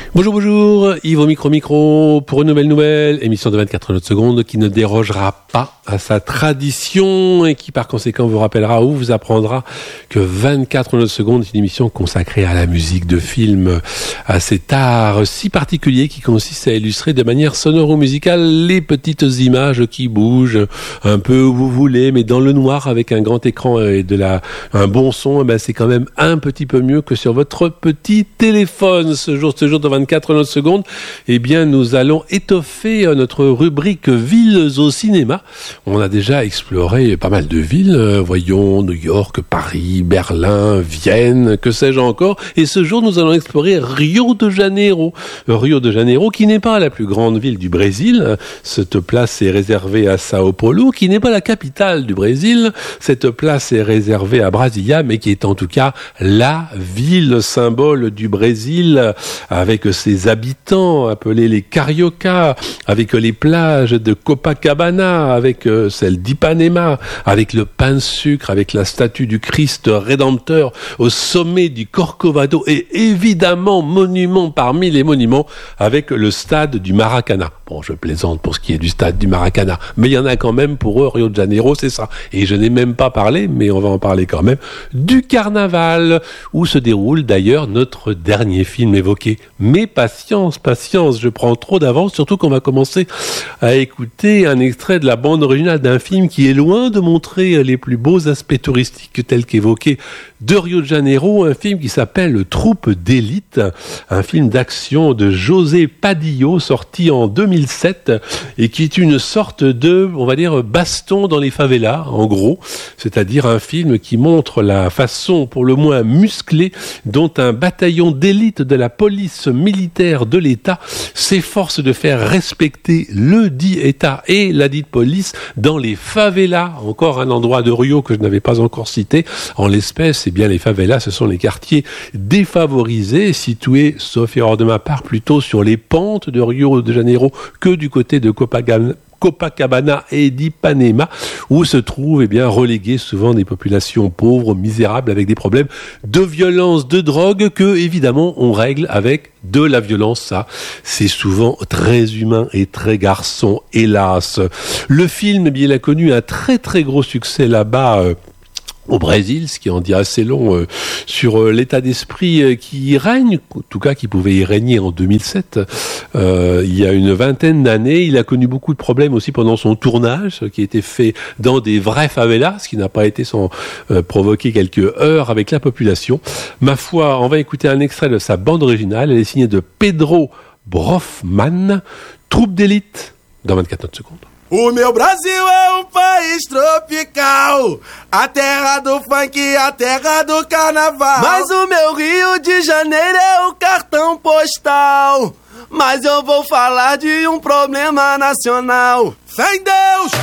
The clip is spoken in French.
Bonjour, bonjour, Yves au micro pour une nouvelle émission de 24 notes secondes qui ne dérogera pas à sa tradition et qui par conséquent vous rappellera ou vous apprendra que 24 notes secondes est une émission consacrée à la musique de film, à cet art si particulier qui consiste à illustrer de manière sonore ou musicale les petites images qui bougent un peu où vous voulez, mais dans le noir avec un grand écran et un bon son, c'est quand même un petit peu mieux que sur votre petit téléphone. Ce jour de 24 notes secondes, nous allons étoffer notre rubrique villes au cinéma. On a déjà exploré pas mal de villes, voyons New York, Paris, Berlin, Vienne, que sais-je encore. Et ce jour, nous allons explorer Rio de Janeiro. Rio de Janeiro, qui n'est pas la plus grande ville du Brésil. Cette place est réservée à Sao Paulo, qui n'est pas la capitale du Brésil. Cette place est réservée à Brasilia, mais qui est en tout cas la ville symbole du Brésil, avec ses habitants appelés les Carioca, avec les plages de Copacabana, avec celle d'Ipanema, avec le pain de sucre, avec la statue du Christ Rédempteur au sommet du Corcovado et évidemment, monument parmi les monuments, avec le stade du Maracana. Bon, je plaisante pour ce qui est du stade du Maracana, mais il y en a quand même pour eux, Rio de Janeiro, c'est ça. Et je n'ai même pas parlé, mais on va en parler quand même, du carnaval, où se déroule d'ailleurs notre dernier film évoqué. Mais patience, je prends trop d'avance, surtout qu'on va commencer à écouter un extrait de la bande originale d'un film qui est loin de montrer les plus beaux aspects touristiques tels qu'évoqués de Rio de Janeiro, un film qui s'appelle Troupe d'élite, un film d'action de José Padillo, sorti en 2007, et qui est une sorte de, on va dire, baston dans les favelas, en gros, c'est-à-dire un film qui montre la façon, pour le moins musclée, dont un bataillon d'élite de la police militaire de l'État s'efforce de faire respecter le dit État et la dite police dans les favelas, encore un endroit de Rio que je n'avais pas encore cité. En l'espèce, les favelas, ce sont les quartiers défavorisés, situés, sauf erreur de ma part, plutôt sur les pentes de Rio de Janeiro que du côté de Copacabana et d'Ipanema, où se trouvent reléguées souvent des populations pauvres, misérables, avec des problèmes de violence, de drogue, que évidemment on règle avec de la violence. Ça, c'est souvent très humain et très garçon, hélas. Le film, il a connu un très très gros succès là-bas, au Brésil, ce qui en dit assez long sur l'état d'esprit qui y règne, en tout cas qui pouvait y régner en 2007. Il y a une vingtaine d'années, il a connu beaucoup de problèmes aussi pendant son tournage, qui était fait dans des vraies favelas, ce qui n'a pas été sans provoquer quelques heurts avec la population. Ma foi, on va écouter un extrait de sa bande originale. Elle est signée de Pedro Brofman, Troupe d'élite, dans 24 notes secondes. O meu Brasil é país tropical, a terra do funk, a terra do carnaval. Mas o meu Rio de Janeiro é o cartão postal. Mas eu vou falar de problema nacional. Fé em Deus!